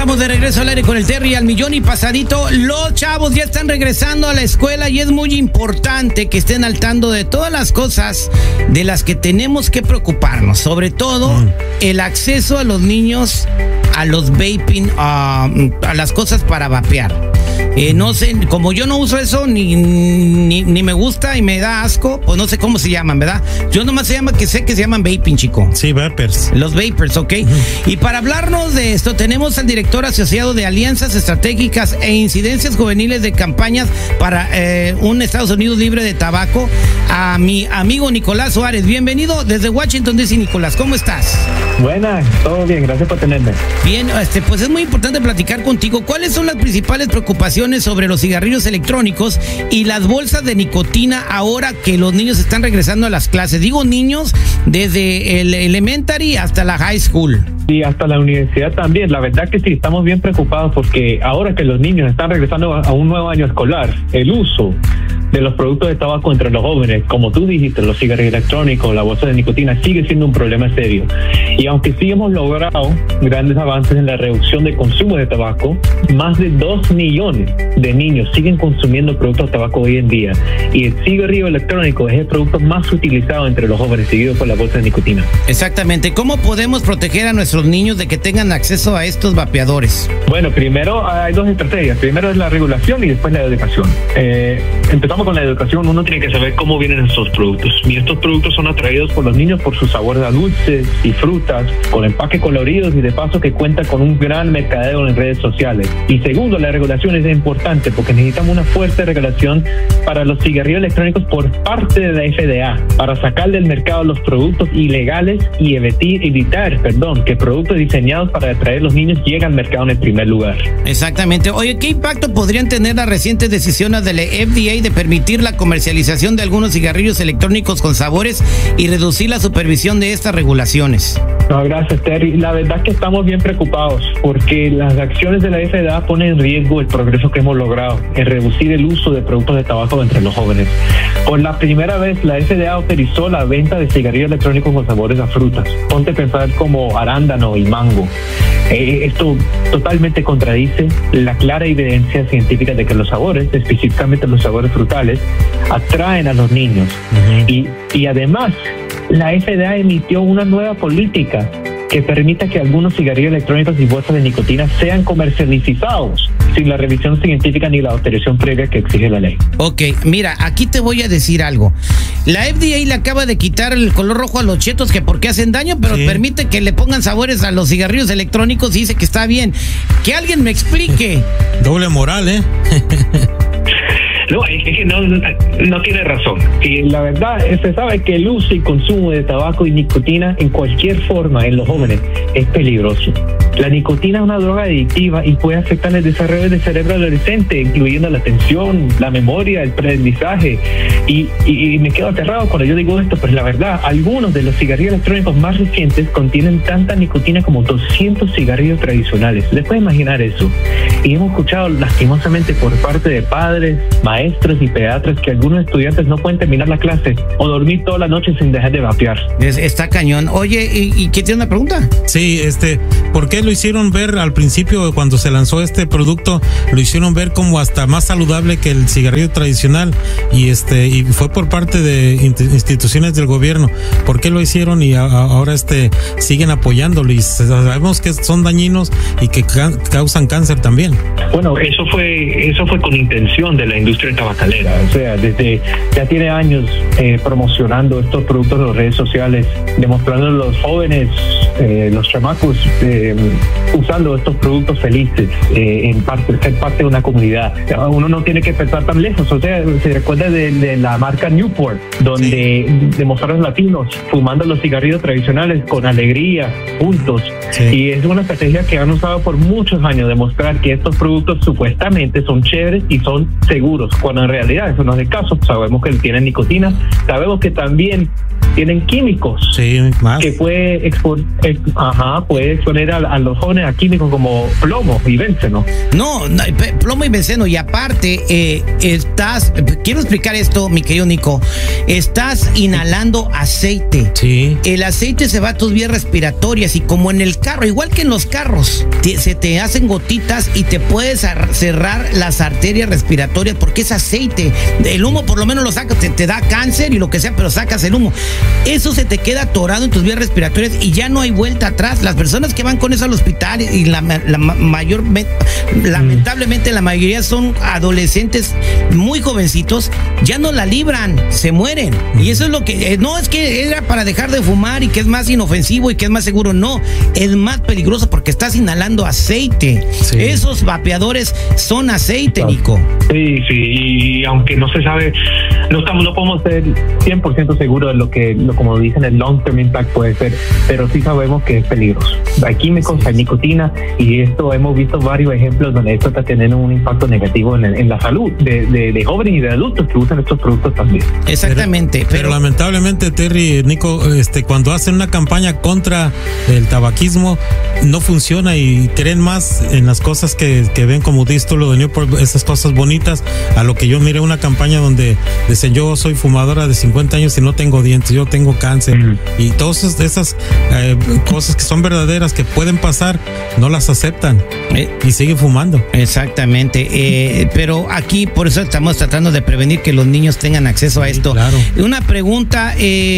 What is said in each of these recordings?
Estamos de regreso al aire con el Terry al millón y pasadito. Los chavos ya están regresando a la escuela y es muy importante que estén al tanto de todas las cosas de las que tenemos que preocuparnos. Sobre todo el acceso a los niños a los vaping, a las cosas para vapear. No sé, como yo no uso eso, ni me gusta y me da asco, pues no sé cómo se llaman, ¿verdad? Yo nomás sé que se llaman vaping, chico. Sí, vapers. Los vapers, ¿ok? Y para hablarnos de esto, tenemos al director asociado de Alianzas Estratégicas e Incidencias Juveniles de Campañas para un Estados Unidos libre de tabaco, a mi amigo Nicolás Suárez. Bienvenido desde Washington DC, Nicolás. ¿Cómo estás? Buenas, todo bien, gracias por tenerme. Bien, pues es muy importante platicar contigo. ¿Cuáles son las principales preocupaciones sobre los cigarrillos electrónicos y las bolsas de nicotina ahora que los niños están regresando a las clases? Digo niños desde el elementary hasta la high school. Y hasta la universidad también. La verdad que sí, estamos bien preocupados porque ahora que los niños están regresando a un nuevo año escolar, el uso de los productos de tabaco entre los jóvenes, como tú dijiste, los cigarrillos electrónicos, la bolsa de nicotina, sigue siendo un problema serio. Y aunque sí hemos logrado grandes avances en la reducción de consumo de tabaco, más de 2 millones de niños siguen consumiendo productos de tabaco hoy en día. Y el cigarrillo electrónico es el producto más utilizado entre los jóvenes, seguido por la bolsa de nicotina. Exactamente. ¿Cómo podemos proteger a nuestros niños de que tengan acceso a estos vapeadores? Bueno, primero hay dos estrategias. Primero es la regulación y después la educación. Empezamos con la educación. Uno tiene que saber cómo vienen estos productos. Y estos productos son atraídos por los niños por su sabor a dulces y frutas, con empaques coloridos y de paso que cuenta con un gran mercadeo en redes sociales. Y segundo, la regulación es importante porque necesitamos una fuerte regulación para los cigarrillos electrónicos por parte de la FDA para sacar del mercado los productos ilegales y evitar que productos diseñados para atraer a los niños lleguen al mercado en el primer lugar. Exactamente. Oye, ¿qué impacto podrían tener las recientes decisiones de la FDA de permitir la comercialización de algunos cigarrillos electrónicos con sabores y reducir la supervisión de estas regulaciones? No, gracias, Terry. La verdad es que estamos bien preocupados porque las acciones de la FDA ponen en riesgo el progreso que hemos logrado en reducir el uso de productos de tabaco entre los jóvenes. Por la primera vez, la FDA autorizó la venta de cigarrillos electrónicos con sabores a frutas. Ponte a pensar como arándano y mango. Esto totalmente contradice la clara evidencia científica de que los sabores, específicamente los sabores frutales, atraen a los niños. Y además, la FDA emitió una nueva política que permita que algunos cigarrillos electrónicos y bolsas de nicotina sean comercializados sin la revisión científica ni la autorización previa que exige la ley. Ok, mira, aquí te voy a decir algo. La FDA le acaba de quitar el color rojo a los chetos que porque hacen daño, pero permite que le pongan sabores a los cigarrillos electrónicos y dice que está bien. Que alguien me explique. Doble moral, ¿eh? No, es que no tiene razón. Y la verdad, se sabe que el uso y consumo de tabaco y nicotina en cualquier forma en los jóvenes es peligroso. La nicotina es una droga adictiva y puede afectar el desarrollo del cerebro adolescente, incluyendo la atención, la memoria, el aprendizaje. Y me quedo aterrado cuando yo digo esto, pero la verdad, algunos de los cigarrillos electrónicos más recientes contienen tanta nicotina como 200 cigarrillos tradicionales. ¿Les puede imaginar eso? Y hemos escuchado lastimosamente por parte de padres, maestros y pediatras que algunos estudiantes no pueden terminar la clase o dormir toda la noche sin dejar de vapear. Está cañón. Oye, ¿y qué tiene una pregunta? Sí, ¿por qué lo hicieron ver al principio cuando se lanzó este producto? Lo hicieron ver como hasta más saludable que el cigarrillo tradicional y fue por parte de instituciones del gobierno. ¿Por qué lo hicieron y ahora siguen apoyándolo? Y sabemos que son dañinos y que causan cáncer también. Bueno, eso fue con intención de la industria tabacalera. O sea, desde ya tiene años promocionando estos productos en las redes sociales, demostrando a los jóvenes, los chamacos, usando estos productos felices, ser parte de una comunidad. Uno no tiene que pensar tan lejos. O sea, se recuerda de la marca Newport, donde demostraron latinos fumando los cigarrillos tradicionales con alegría, juntos. Sí. Y es una estrategia que han usado por muchos años, demostrar que estos productos supuestamente son chéveres y son seguros, cuando en realidad eso no es el caso. Sabemos que tienen nicotina, sabemos que también tienen químicos, sí, más, que puede exponer a los jóvenes a químicos como plomo y benceno. No, plomo y benceno, y aparte quiero explicar esto, mi querido Nico, estás inhalando aceite. Sí. El aceite se va a tus vías respiratorias, y como en el carro, igual que en los carros, se te hacen gotitas y te puedes cerrar las arterias respiratorias porque es aceite. El humo por lo menos lo sacas, te da cáncer y lo que sea, pero sacas el humo. Eso se te queda atorado en tus vías respiratorias y ya no hay vuelta atrás. Las personas que van con eso al hospital, y lamentablemente la mayoría son adolescentes muy jovencitos, ya no la libran, se mueren. Y eso es lo que no es que era para dejar de fumar y que es más inofensivo y que es más seguro, no, es más peligroso porque estás inhalando aceite. Sí. Esos vapeadores son aceite, Nico. Sí, y aunque no se sabe, no podemos ser 100% seguros de como dicen, el long term impact puede ser, pero sí sabemos que es peligroso. Hay químicos, hay nicotina, y esto hemos visto varios ejemplos donde esto está teniendo un impacto negativo en la salud de jóvenes y de adultos que usan estos productos también. Exactamente. Pero lamentablemente, Terry, Nico, cuando hacen una campaña contra el tabaquismo, no funciona y creen más en las cosas que ven, como dices lo de Newport, esas cosas bonitas, a lo que yo miré una campaña donde dicen: yo soy fumadora de 50 años y no tengo dientes, yo tengo cáncer. Y todas esas cosas que son verdaderas, que pueden pasar, no las aceptan y siguen fumando. Exactamente. Pero aquí por eso estamos tratando de prevenir que los niños tengan acceso a esto. Claro. Una pregunta,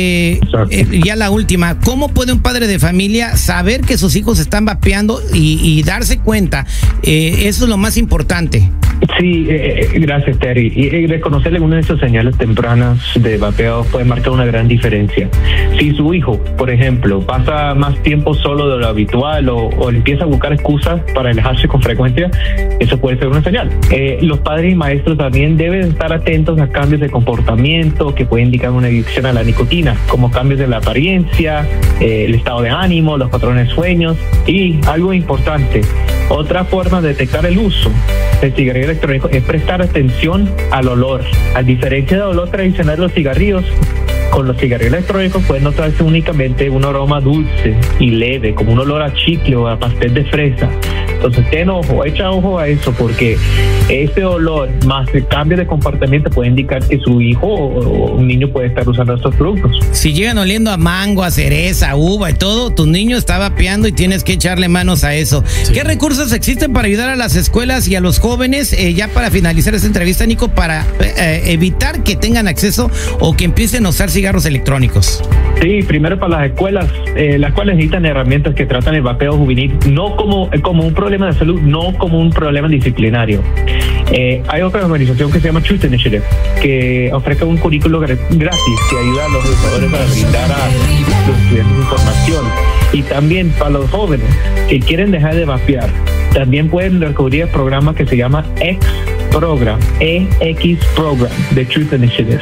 ya la última: ¿cómo puede un padre de familia saber que sus hijos están vapeando y darse cuenta? Eso es lo más importante. Sí, gracias, Terry. Y reconocerle una de esas señales tempranas de vapeo puede marcar una gran diferencia. Si su hijo, por ejemplo, pasa más tiempo solo de lo habitual o empieza a buscar excusas para alejarse con frecuencia, eso puede ser una señal. Los padres y maestros también deben estar atentos a cambios de comportamiento que pueden indicar una adicción a la nicotina, como cambios de la apariencia, el estado de ánimo, los patrones de sueños. Y algo importante, otra forma de detectar el uso del cigarrillo electrónico es prestar atención al olor. A diferencia del olor tradicional de los cigarrillos, con los cigarrillos electrónicos puede notarse únicamente un aroma dulce y leve, como un olor a chicle o a pastel de fresa. Entonces echa ojo a eso, porque ese olor más el cambio de comportamiento puede indicar que su hijo o un niño puede estar usando estos productos. Si llegan oliendo a mango, a cereza, a uva y todo, tu niño está vapeando y tienes que echarle manos a eso. Sí. ¿Qué recursos existen para ayudar a las escuelas y a los jóvenes, ya para finalizar esta entrevista, Nico, para evitar que tengan acceso o que empiecen a usar cigarros electrónicos? Sí, primero para las escuelas necesitan herramientas que tratan el vapeo juvenil no como un problema de salud, no como un problema disciplinario. Hay otra organización que se llama Truth Initiative, que ofrece un currículo gratis que ayuda a los educadores para brindar a los estudiantes información. Y también para los jóvenes que quieren dejar de vapear, también pueden recurrir al programa que se llama X-Program, EX-Program de Truth Initiative.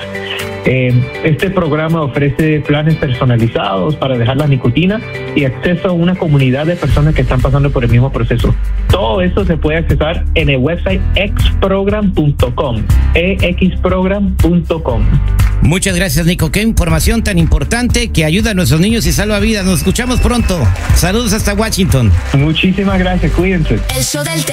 Este programa ofrece planes personalizados para dejar la nicotina y acceso a una comunidad de personas que están pasando por el mismo proceso. Todo eso se puede accesar en el website exprogram.com, exprogram.com. Muchas gracias, Nico. Qué información tan importante que ayuda a nuestros niños y salva vidas. Nos escuchamos pronto. Saludos hasta Washington. Muchísimas gracias, cuídense.